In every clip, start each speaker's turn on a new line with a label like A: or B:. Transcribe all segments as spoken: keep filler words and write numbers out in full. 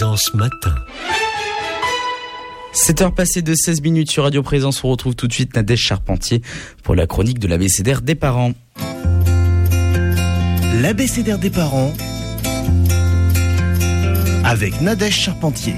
A: Présence Matin.
B: sept heures passées de seize minutes sur Radio Présence. On retrouve tout de suite Nadège Charpentier pour la chronique de l'abécédaire des parents.
C: L'abécédaire des parents avec Nadège Charpentier.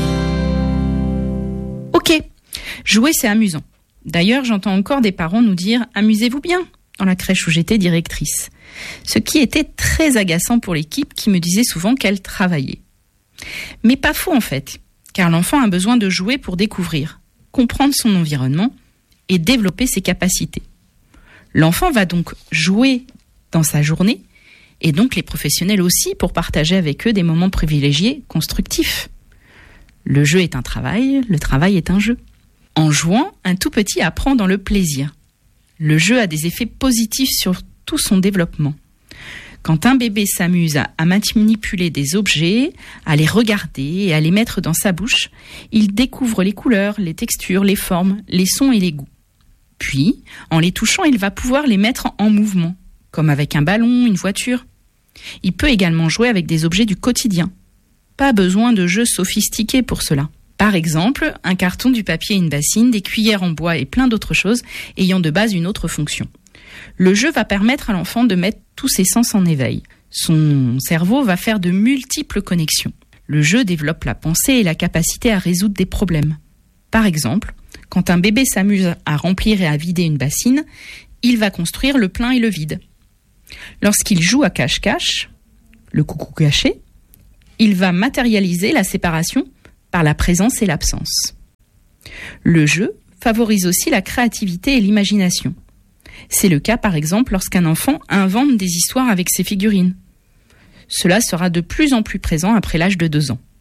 D: Ok, jouer c'est amusant. D'ailleurs, j'entends encore des parents nous dire « amusez-vous bien » dans la crèche où j'étais directrice. Ce qui était très agaçant pour l'équipe qui me disait souvent qu'elle travaillait. Mais pas faux en fait, car l'enfant a besoin de jouer pour découvrir, comprendre son environnement et développer ses capacités. L'enfant va donc jouer dans sa journée, et donc les professionnels aussi pour partager avec eux des moments privilégiés, constructifs. Le jeu est un travail, le travail est un jeu. En jouant, un tout petit apprend dans le plaisir. Le jeu a des effets positifs sur tout son développement. Quand un bébé s'amuse à, à manipuler des objets, à les regarder et à les mettre dans sa bouche, il découvre les couleurs, les textures, les formes, les sons et les goûts. Puis, en les touchant, il va pouvoir les mettre en mouvement, comme avec un ballon, une voiture. Il peut également jouer avec des objets du quotidien. Pas besoin de jeux sophistiqués pour cela. Par exemple, un carton, du papier et une bassine, des cuillères en bois et plein d'autres choses ayant de base une autre fonction. Le jeu va permettre à l'enfant de mettre tous ses sens en éveil. Son cerveau va faire de multiples connexions. Le jeu développe la pensée et la capacité à résoudre des problèmes. Par exemple, quand un bébé s'amuse à remplir et à vider une bassine, il va construire le plein et le vide. Lorsqu'il joue à cache-cache, le coucou caché, il va matérialiser la séparation par la présence et l'absence. Le jeu favorise aussi la créativité et l'imagination. C'est le cas par exemple lorsqu'un enfant invente des histoires avec ses figurines. Cela sera de plus en plus présent après l'âge de deux ans.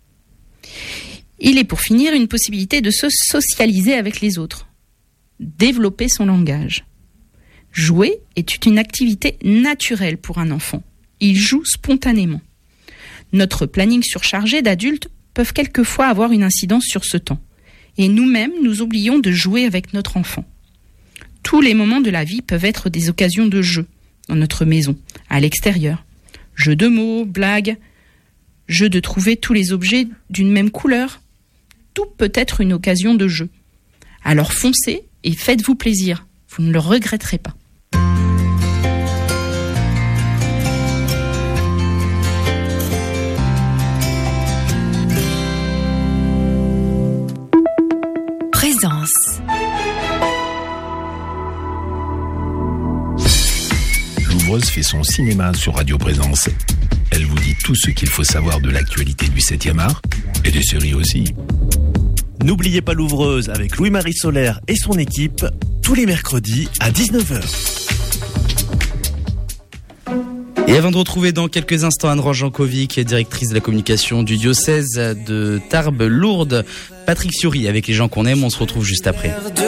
D: Il est pour finir une possibilité de se socialiser avec les autres, développer son langage. Jouer est une activité naturelle pour un enfant. Il joue spontanément. Notre planning surchargé d'adultes peuvent quelquefois avoir une incidence sur ce temps. Et nous-mêmes, nous oublions de jouer avec notre enfant. Tous les moments de la vie peuvent être des occasions de jeu, dans notre maison, à l'extérieur. Jeux de mots, blagues, jeu de trouver tous les objets d'une même couleur. Tout peut être une occasion de jeu. Alors foncez et faites-vous plaisir. Vous ne le regretterez pas.
E: Présence.
F: L'ouvreuse fait son cinéma sur Radio Présence. Elle vous dit tout ce qu'il faut savoir de l'actualité du septième art et des séries aussi.
C: N'oubliez pas l'ouvreuse avec Louis-Marie Solaire et son équipe tous les mercredis à dix-neuf heures.
B: Et avant de retrouver dans quelques instants Anne Jankovic, directrice de la communication du diocèse de Tarbes-Lourdes, Patrick Fiori avec Les gens qu'on aime, on se retrouve juste après.